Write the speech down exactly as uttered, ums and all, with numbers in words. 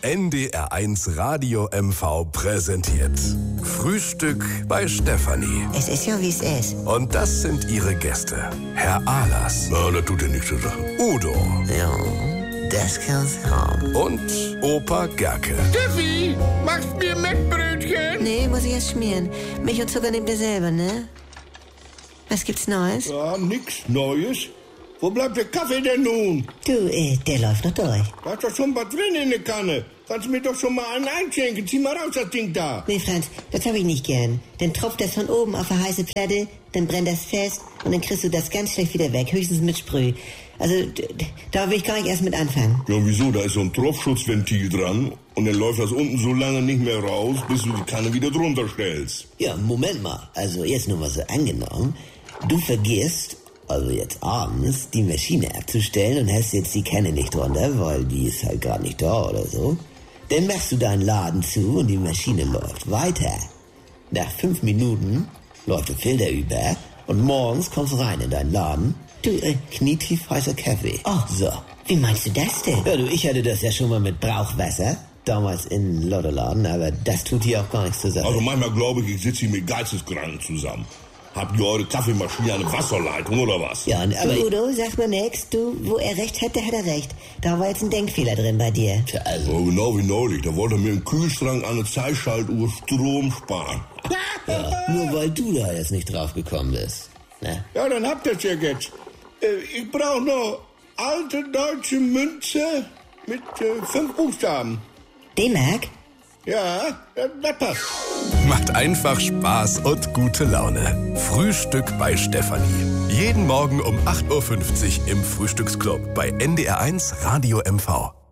N D R eins Radio M V präsentiert Frühstück bei Stefanie. Es ist ja, wie es ist. Und das sind ihre Gäste. Herr Ahlers. Na, das tut ja nichts zur Sache. Udo. Ja, das kann's haben. Und Opa Gerke. Steffi, machst mir Mettbrötchen? Nee, muss ich erst schmieren. Milch und Zucker nehmt ihr selber, ne? Was gibt's Neues? Ja, nix Neues. Wo bleibt der Kaffee denn nun? Du, äh, der läuft noch durch. Da ist doch schon was drin in der Kanne. Kannst du mir doch schon mal einen einschenken. Zieh mal raus, das Ding da. Nee, Franz, das hab ich nicht gern. Dann tropft das von oben auf eine heiße Platte, dann brennt das fest und dann kriegst du das ganz schlecht wieder weg, höchstens mit Sprüh. Also, d- d- da will ich gar nicht erst mit anfangen. Ja, wieso? Da ist so ein Tropfschutzventil dran und dann läuft das unten so lange nicht mehr raus, bis du die Kanne wieder drunter stellst. Ja, Moment mal. Also jetzt nur mal so angenommen. Du vergisst, also jetzt abends, die Maschine abzustellen und hast jetzt die Kanne nicht drunter, weil die ist halt gerade nicht da oder so. Dann machst du deinen Laden zu und die Maschine läuft weiter. Nach fünf Minuten läuft der Filter über und morgens kommst du rein in deinen Laden. Du, äh, knietief heißer Kaffee. Oh. So. Wie meinst du das denn? Ja, du, ich hatte das ja schon mal mit Brauchwasser. Damals in Lottoladen, aber das tut hier auch gar nichts zur Sache. Also manchmal glaube ich, ich sitze hier mit Geisteskranken zusammen. Habt ihr eure Kaffeemaschine eine Wasserleitung oder was? ja, aber... Du, Udo, sag mal nix. Du, wo er recht hat, der hat er recht. Da war jetzt ein Denkfehler drin bei dir. Tja, also... Oh, genau wie neulich. Da wollte er mir im Kühlschrank an eine Zeitschaltuhr Strom sparen. Ja, nur weil du da jetzt nicht drauf gekommen bist. Ne? Ja, dann habt ihr's ja jetzt. Äh, ich brauche noch alte deutsche Münze mit äh, fünf Buchstaben. D-Mark? Ja, das, das passt. Macht einfach Spaß und gute Laune. Frühstück bei Stefanie. Jeden Morgen um acht Uhr fünfzig im Frühstücksclub bei N D R eins Radio M V.